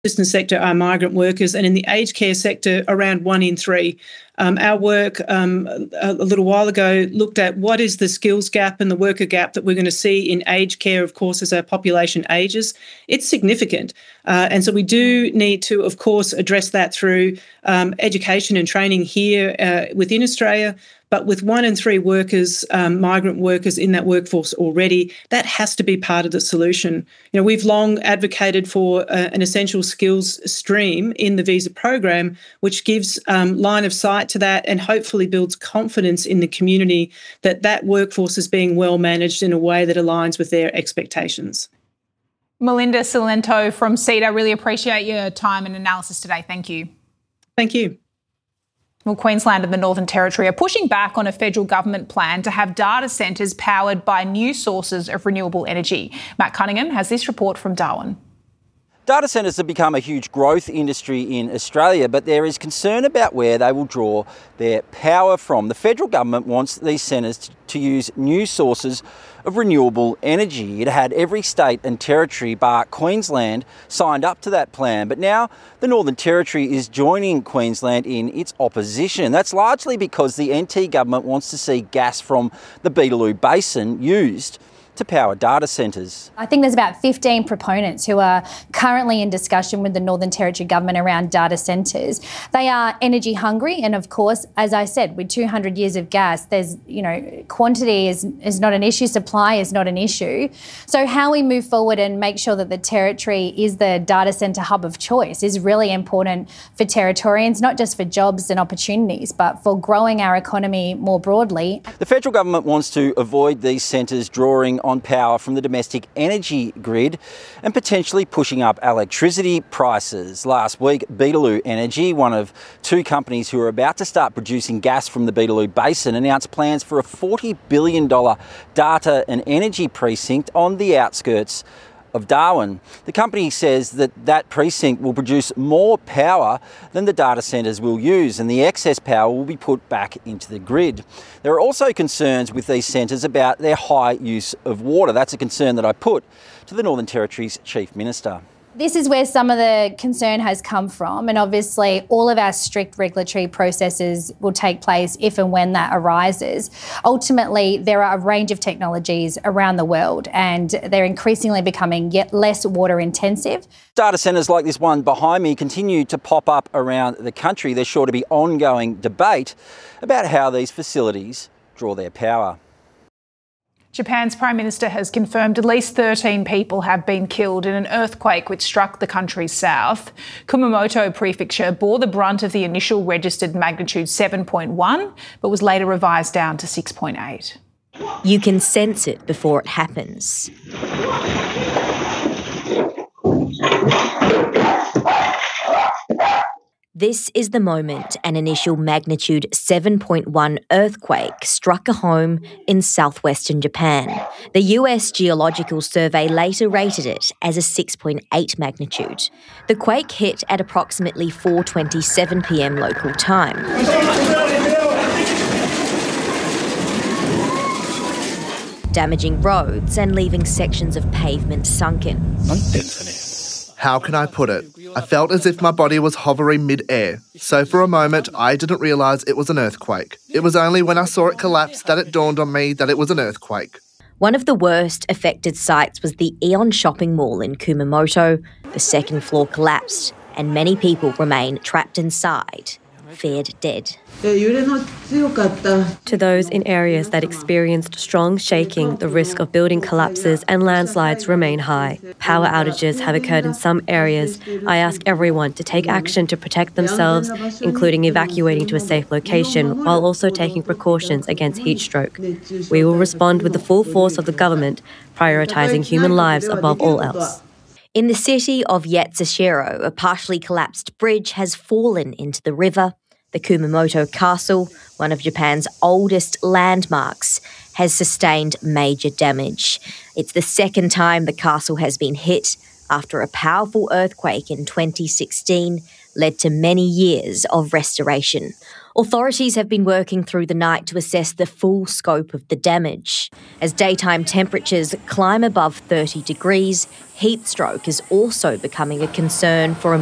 assistance sector are migrant workers, and in the aged care sector, around 1 in 3. Our work a little while ago looked at what is the skills gap and the worker gap that we're going to see in aged care, of course, as our population ages. It's significant. And so we do need to, of course, address that through education and training here within Australia. But with 1 in 3 workers, migrant workers in that workforce already, that has to be part of the solution. We've long advocated for an essential skills stream in the visa program, which gives line of sight to that and hopefully builds confidence in the community that that workforce is being well managed in a way that aligns with their expectations. Melinda Cilento from CEDA, really appreciate your time and analysis today. Thank you. Thank you. Well, Queensland and the Northern Territory are pushing back on a federal government plan to have data centres powered by new sources of renewable energy. Matt Cunningham has this report from Darwin. Data centres have become a huge growth industry in Australia, but there is concern about where they will draw their power from. The federal government wants these centres to use new sources of renewable energy. It had every state and territory bar Queensland signed up to that plan, but now the Northern Territory is joining Queensland in its opposition. That's largely because the NT government wants to see gas from the Beetaloo Basin used to power data centres. I think there's about 15 proponents who are currently in discussion with the Northern Territory government around data centres. They are energy hungry, and of course, as I said, with 200 years of gas, there's, quantity is not an issue, supply is not an issue. So how we move forward and make sure that the Territory is the data centre hub of choice is really important for Territorians, not just for jobs and opportunities, but for growing our economy more broadly. The federal government wants to avoid these centres drawing on power from the domestic energy grid and potentially pushing up electricity prices. Last week, Beetaloo Energy, one of 2 companies who are about to start producing gas from the Beetaloo Basin, announced plans for a $40 billion data and energy precinct on the outskirts of Darwin. The company says that precinct will produce more power than the data centres will use, and the excess power will be put back into the grid. There are also concerns with these centres about their high use of water. That's a concern that I put to the Northern Territory's Chief Minister. This is where some of the concern has come from, and obviously all of our strict regulatory processes will take place if and when that arises. Ultimately, there are a range of technologies around the world and they're increasingly becoming yet less water intensive. Data centres like this one behind me continue to pop up around the country. There's sure to be ongoing debate about how these facilities draw their power. Japan's Prime Minister has confirmed at least 13 people have been killed in an earthquake which struck the country's south. Kumamoto Prefecture bore the brunt of the initial registered magnitude 7.1, but was later revised down to 6.8. You can sense it before it happens. This is the moment an initial magnitude 7.1 earthquake struck a home in southwestern Japan. The US Geological Survey later rated it as a 6.8 magnitude. The quake hit at approximately 4:27 p.m. local time. Damaging roads and leaving sections of pavement sunken. How can I put it? I felt as if my body was hovering mid-air, so for a moment I didn't realise it was an earthquake. It was only when I saw it collapse that it dawned on me that it was an earthquake. One of the worst affected sites was the Aeon shopping mall in Kumamoto. The second floor collapsed and many people remain trapped inside, feared dead. To those in areas that experienced strong shaking, the risk of building collapses and landslides remain high. Power outages have occurred in some areas. I ask everyone to take action to protect themselves, including evacuating to a safe location, while also taking precautions against heat stroke. We will respond with the full force of the government, prioritising human lives above all else. In the city of Yatsushiro, a partially collapsed bridge has fallen into the river. The Kumamoto Castle, one of Japan's oldest landmarks, has sustained major damage. It's the second time the castle has been hit after a powerful earthquake in 2016 led to many years of restoration. Authorities have been working through the night to assess the full scope of the damage. As daytime temperatures climb above 30 degrees, heat stroke is also becoming a concern for